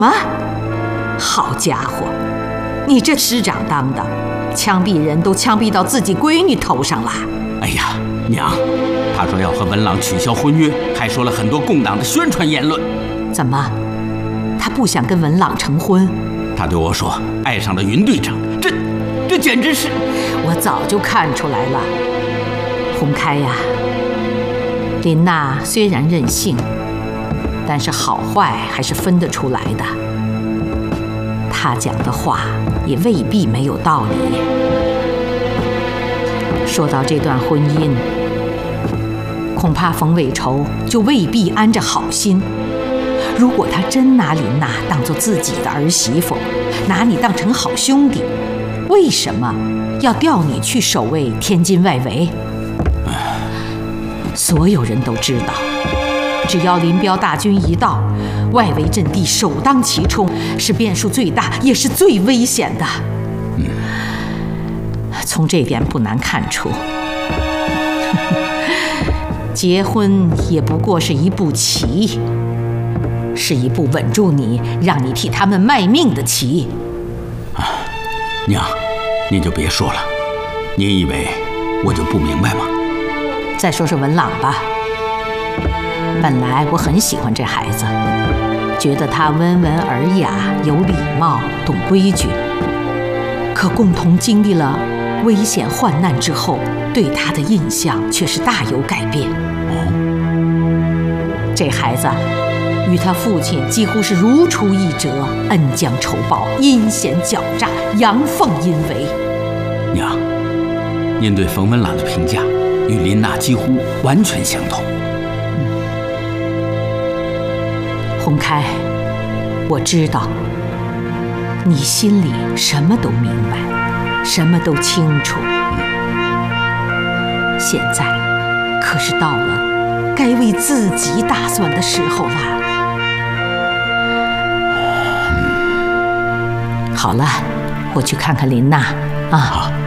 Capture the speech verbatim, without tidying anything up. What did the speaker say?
啊，好家伙，你这师长当的，枪毙人都枪毙到自己闺女头上了。 哎呀，娘，他说要和文朗取消婚约，还说了很多共党的宣传言论。 怎么，他不想跟文朗成婚？ 他对我说，爱上了云队长，这这简直是…… 我早就看出来了，洪开呀，林娜虽然任性，但是好坏还是分得出来的。她讲的话也未必没有道理。说到这段婚姻，恐怕冯伟筹就未必安着好心。如果他真拿林娜当作自己的儿媳妇，拿你当成好兄弟，为什么要调你去守卫天津外围？所有人都知道，只要林彪大军一到，外围阵地首当其冲，是变数最大，也是最危险的。从这点不难看出，结婚也不过是一步棋，是一步稳住你，让你替他们卖命的棋。 啊，娘，您就别说了，您以为我就不明白吗？ 再说说文朗吧，本来我很喜欢这孩子，觉得他温文尔雅，有礼貌，懂规矩。可共同经历了危险患难之后，对他的印象却是大有改变。哦，这孩子与他父亲几乎是如出一辙，恩将仇报，阴险狡诈，阳奉阴违。 娘，您对冯文朗的评价与林娜几乎完全相同。 嗯，洪开，我知道你心里什么都明白，什么都清楚。现在可是到了该为自己打算的时候了。好了，我去看看林娜啊。 好。